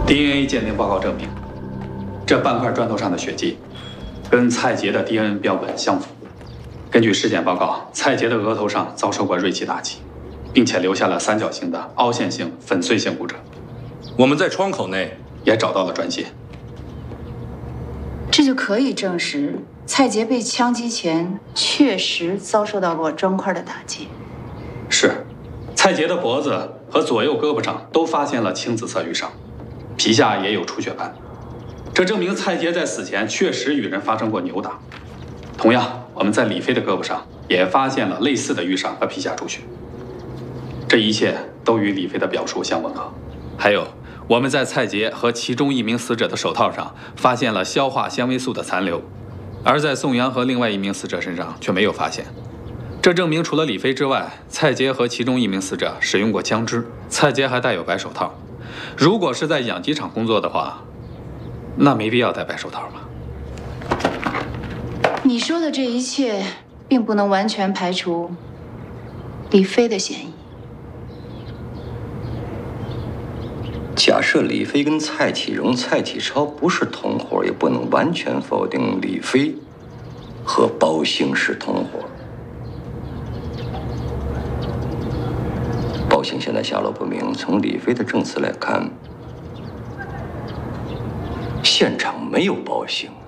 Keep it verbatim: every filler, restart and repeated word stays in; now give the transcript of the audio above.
D N A 鉴定报告证明，这半块砖头上的血迹跟蔡杰的 D N A 标本相符。根据尸检报告，蔡杰的额头上遭受过锐器打击，并且留下了三角形的凹陷性粉碎性骨折。 我们在窗口内也找到了砖屑， 这就可以证实蔡杰被枪击前确实遭受到过砖块的打击。 是，蔡杰的脖子和左右胳膊上都发现了青紫色瘀伤，皮下也有出血斑，这证明蔡杰在死前确实与人发生过扭打。同样，我们在李飞的胳膊上也发现了类似的瘀伤和皮下出血，这一切都与李飞的表述相吻合。还有，我们在蔡杰和其中一名死者的手套上发现了消化纤维素的残留，而在宋阳和另外一名死者身上却没有发现。这证明除了李飞之外，蔡杰和其中一名死者使用过枪支。蔡杰还戴有白手套，如果是在养鸡场工作的话，那没必要戴白手套吧？ 你说的这一切，并不能完全排除李飞的嫌疑。 假设李飞跟蔡启荣、蔡启超不是同伙，也不能完全否定李飞和包兴是同伙。包兴现在下落不明，从李飞的证词来看，现场没有包兴。